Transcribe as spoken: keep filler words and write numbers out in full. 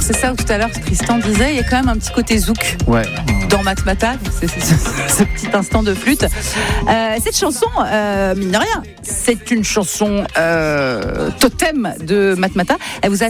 c'est ça où tout à l'heure Tristan disait, il y a quand même un petit côté zouk. Ouais. Dans Matmata, c'est, c'est, c'est, ce petit instant de flûte. Euh, cette chanson, euh, mine de rien, c'est une chanson euh, totem de Matmata. Elle vous a